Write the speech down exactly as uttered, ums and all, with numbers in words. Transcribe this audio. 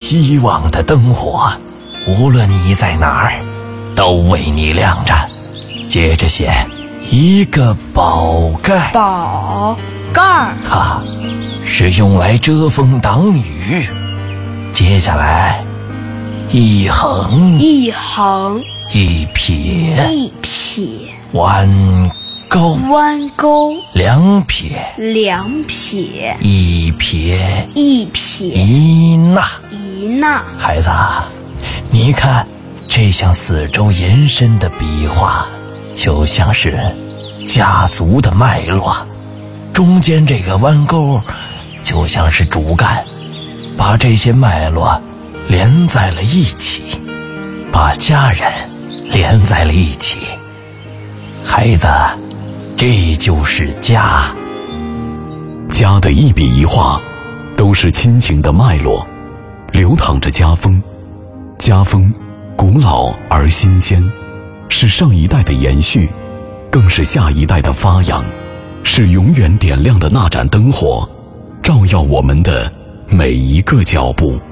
希望的灯火，无论你在哪儿，都为你亮着。接着写一个宝盖， 宝盖儿， 哈，是用来遮风挡雨。接下来一横一横一撇一撇， 弯钩弯钩两撇两撇一撇一撇一捺。 一捺。 孩子，你看这向四周延伸的笔画，就像是家族的脉络，中间这个弯钩就像是主干，把这些脉络连在了一起，把家人连在了一起。孩子，这就是家。 家的一笔一画都是亲情的脉络，流淌着家风。家风古老而新鲜，是上一代的延续，更是下一代的发扬，是永远点亮的那盏灯火，照耀我们的每一个脚步。